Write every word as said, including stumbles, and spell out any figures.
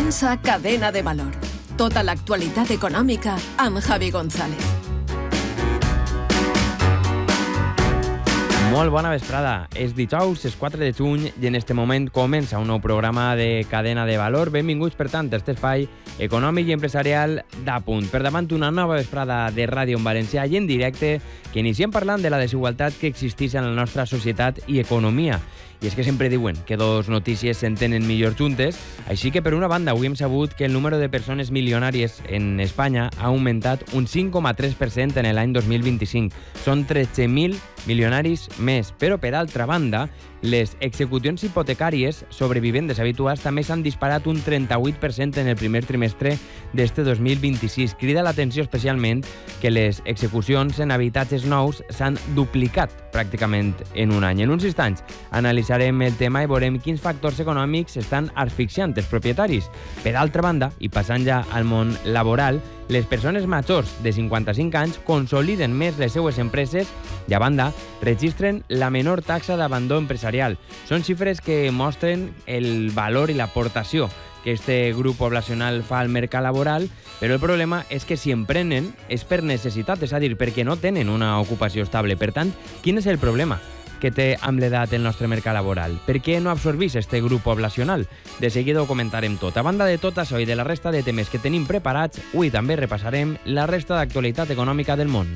Comença Cadena de Valor. Tota l'actualitat econòmica amb Javi González. Molt bona vesprada. És dijous, és quatre de juny, i en este moment comença un nou programa de Cadena de Valor. Benvinguts, per tant, a aquest espai econòmic i empresarial d'Apunt. Per davant, una nova vesprada de ràdio en valencià i en directe, que iniciem parlant de la desigualtat que existeix en la nostra societat i economia. I és que sempre diuen que dos notícies s'entenen millor juntes, així que per una banda avui hem sabut que el número de persones milionàries en Espanya ha augmentat un cinc coma tres per cent en l'any dos mil vint-i-cinc. Són tretze mil milionaris més, però per altra banda, les execucions hipotecàries sobre vivendes habituals també s'han disparat un trenta-vuit per cent en el primer trimestre d'este dos mil vint-i-sis. Crida l'atenció especialment que les execucions en habitatges nous s'han duplicat pràcticament en un any. En uns instants analitzarem el tema i veurem quins factors econòmics estan asfixiant els propietaris. Per altra banda, i passant ja al món laboral, les persones majors de cinquanta-cinc anys consoliden més les seues empreses i, a banda, registren la menor taxa d'abandó empresarial. Són xifres que mostren el valor i l'aportació que este grup poblacional fa al mercat laboral, però el problema és que si emprenen és per necessitat, és a dir, perquè no tenen una ocupació estable. Per tant, quin és el problema que té amb l'edat el nostre mercat laboral? Per què no absorbís este grup poblacional? De seguida ho comentarem tot. A banda de tot això i de la resta de temes que tenim preparats, avui també repassarem la resta d'actualitat econòmica del món.